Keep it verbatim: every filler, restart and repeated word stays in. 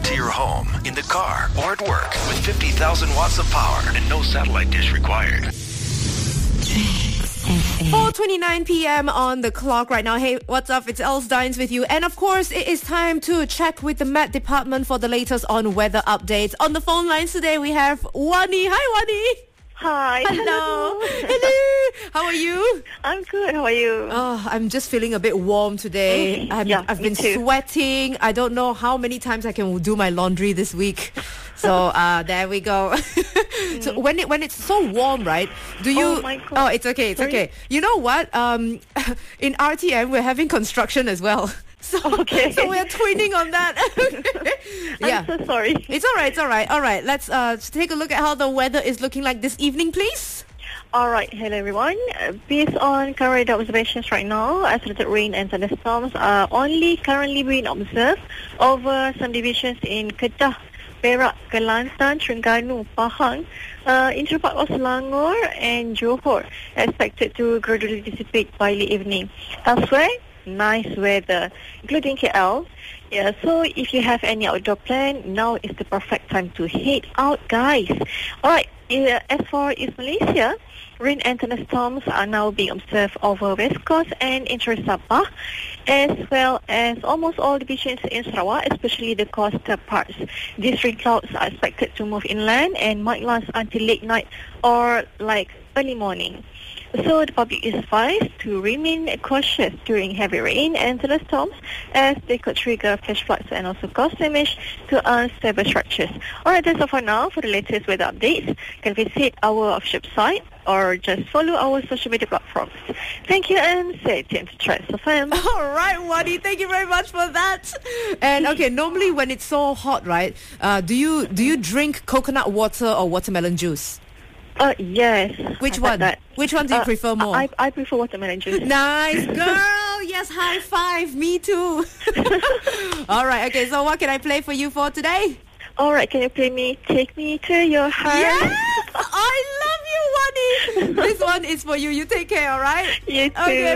to your home, in the car, or at work with fifty thousand watts of power and no satellite dish required. four twenty-nine p.m. on the clock right now. Hey, what's up? It's Els Dines with you. And of course, it is time to check with the Met Department for the latest on weather updates. On the phone lines today, we have Wani. Hi, Wani. Hi. Hello. Hello. How are you? I'm good. How are you? Oh, I'm just feeling a bit warm today. Mm, I'm, yeah, I've me been too. sweating. I don't know how many times I can do my laundry this week. So uh, there we go. mm. So when it when it's so warm, right? Do you? Oh, my God. Oh, it's okay. It's Sorry? okay. You know what? Um, in R T M we're having construction as well. So, Okay. so we're twinning on that. Yeah. I'm so sorry. It's all right. It's all right. All right. Let's uh, take a look at how the weather is looking like this evening, please. All right. Hello, everyone. Uh, based on current observations right now, isolated rain and thunderstorms are only currently being observed over some divisions in Kedah, Perak, Kelantan, Terengganu, Pahang, uh, inter part of Selangor and Johor, expected to gradually dissipate by late evening. Elsewhere, nice weather, including K L. Yeah, so if you have any outdoor plan, now is the perfect time to head out, guys. All right. Uh, as for East Malaysia, rain and thunderstorms are now being observed over West Coast and inter Sabah, as well as almost all divisions in Sarawak, especially the coastal parts. These rain clouds are expected to move inland and might last until late night or like early morning. So the public is advised to remain cautious during heavy rain and thunderstorms, as they could trigger flash floods and also cause damage to unstable structures. Alright, that's all for now. For the latest weather updates, you can visit our official site or just follow our social media platforms. Thank you and stay tuned to Trace F M. All right, Wadi, thank you very much for that. And okay, normally when it's so hot, right? Uh, do you do you drink coconut water or watermelon juice? Uh, yes. Which I one? like that. Which one do you Uh, prefer more? I, I prefer watermelon juice. Nice girl. Yes, high five. Me too. All right. Okay. So what can I play for you for today? All right, can you play me Take Me to Your Heart? Yes, I love you, Wadi. This one is for you. You take care. All right. You too. Okay.